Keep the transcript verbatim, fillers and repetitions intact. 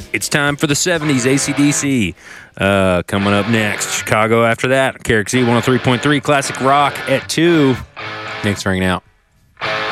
It's time for the seventies, A C D C. Uh, coming up next, Chicago after that, K R X Z one oh three point three, Classic Rock at two. Thanks for hanging out.